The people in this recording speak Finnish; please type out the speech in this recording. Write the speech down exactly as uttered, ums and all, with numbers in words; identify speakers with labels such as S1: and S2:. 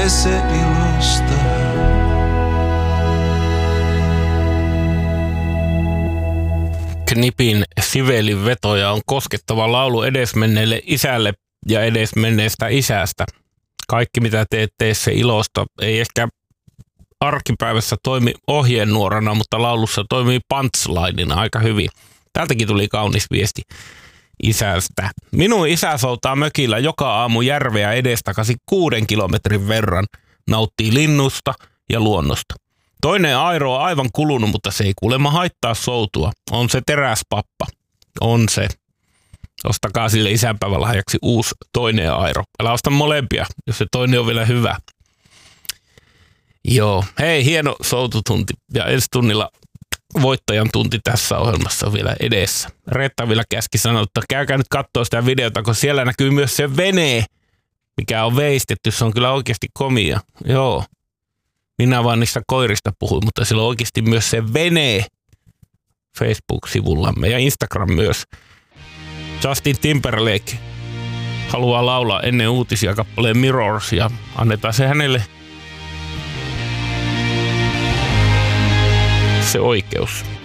S1: se ilosta.
S2: Knipin Sivelin vetoja on koskettava laulu edesmenneelle isälle ja edesmenneestä isästä. Kaikki mitä teet, tee se ilosta. Ei ehkä arkipäivässä toimi ohjenuorana, mutta laulussa toimii punchlineina aika hyvin. Täältäkin tuli kaunis viesti isästä. Minun isä soutaa mökillä joka aamu järveä edestakaisin kuuden kilometrin verran. Nauttii linnusta ja luonnosta. Toinen airo on aivan kulunut, mutta se ei kuulemma haittaa soutua. On se teräspappa. On se. Ostakaa sille isänpäivän lahjaksi uusi toinen airo. Älä osta molempia, jos se toinen on vielä hyvä. Joo. Hei, hieno soututunti. Ja ensi tunnilla voittajan tunti tässä ohjelmassa on vielä edessä. Reetta vielä käski sanoa, että käykää nyt katsoa sitä videota, kun siellä näkyy myös se vene, mikä on veistetty. Se on kyllä oikeasti komia. Joo. Minä vaan niistä koirista puhuin, mutta sillä on oikeasti myös se vene Facebook-sivullamme ja Instagram myös. Justin Timberlake haluaa laulaa ennen uutisia kappaleen Mirrors ja annetaan se hänelle se oikeus.